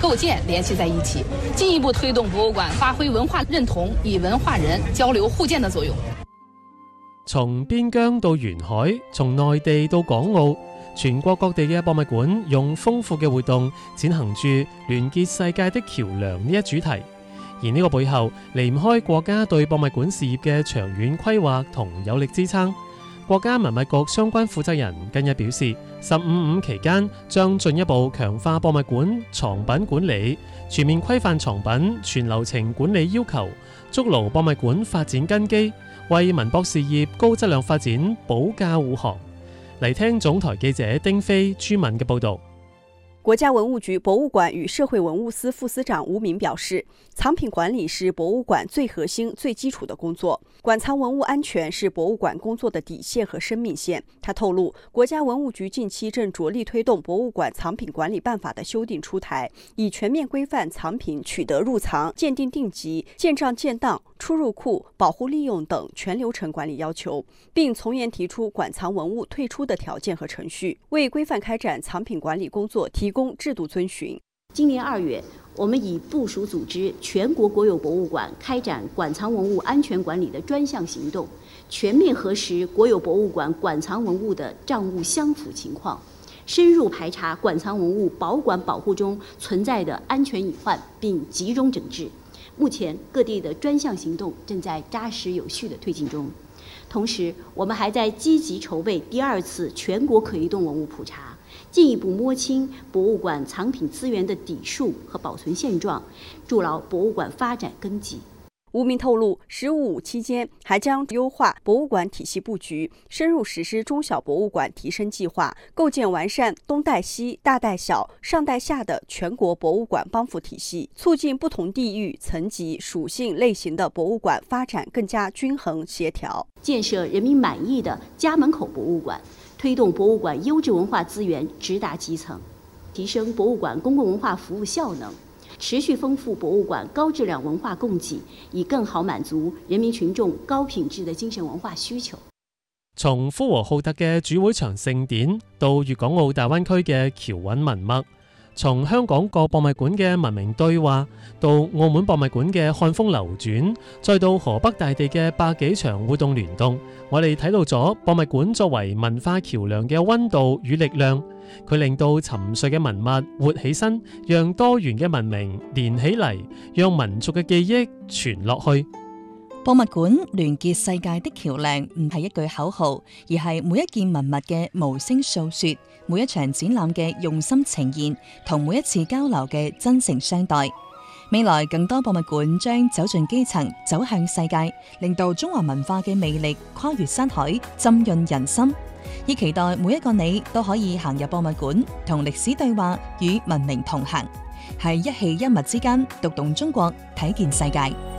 构建联系在一起，进一步推动博物館發揮文化認同與文化人交流互建的作用。 從邊疆到沿海，從內地到港澳，全國各地嘅博物館用豐富嘅活動踐行住聯結世界的橋樑呢一主題。而呢個背後離唔開國家對博物館事業嘅長遠規劃同有力支撐。國家文物局相關負責人近日表示，15.5期間將進一步強化博物館藏品管理，全面規範藏品全流程管理要求，築牢博物館發展根基，為文博事業高質量發展保駕護航。嚟聽總台記者丁飛、朱敏嘅報導。 國家文物局博物館與社會文物司副司長吳敏表示，藏品管理是博物館最核心、最基礎的工作，館藏文物安全是博物館工作的底線和生命線。他透露，國家文物局近期正着力推動博物館藏品管理辦法的修訂出台，以全面規範藏品取得入藏、鑑定定級、建賬建檔、出入庫、保護利用等全流程管理要求，並從嚴提出館藏文物退出的條件和程序，為規範開展藏品管理工作提供制度遵循。 今年2月，我們已部署組織全國國有博物館開展館藏文物安全管理的專項行動，全面核實國有博物館館藏文物的賬務相符情況，深入排查館藏文物保管保護中存在的安全隱患，並集中整治。目前各地的專項行動正在扎實有序的推進中。同時，我們還在積極籌備第2次全國可移動文物普查，進一步摸清博物館藏品資源的底數和保存現狀，築牢博物館發展根基。 吳明透露，15.5期間還將優化博物館體系佈局，深入實施中小博物館提升計劃，構建完善東帶西、大帶小、上帶下的全國博物館幫扶體系，促進不同地域、層級、屬性類型的博物館發展更加均衡協調， 建設人民滿意的家門口博物館，推動博物館優質文化資源直達基層，提升博物館公共文化服務效能，持續豐富博物館高質量文化供給，以更好滿足人民群眾高品質的精神文化需求。 從呼和浩特嘅主會場盛典到粵港澳大灣區嘅僑韻文脈，從香港各博物館嘅文明對話，到澳門博物館嘅漢風流轉，再到河北大地嘅百幾場活動聯動，我哋睇到咗博物館作為文化橋樑嘅溫度與力量。佢令到沉睡嘅文物活起身，讓多元嘅文明連起嚟，讓民族嘅記憶傳落去。 博物館聯結世界的橋樑唔係一句口號，而係每一件文物嘅無聲訴說，每一場展覽嘅用心呈現，同每一次交流嘅真誠相待。未來更多博物館將走進基層，走向世界，令到中華文化嘅魅力跨越山海，浸潤人心。亦期待每一個你都可以行入博物館，同歷史對話，與文明同行，喺一氣一物之間讀懂中國，睇見世界。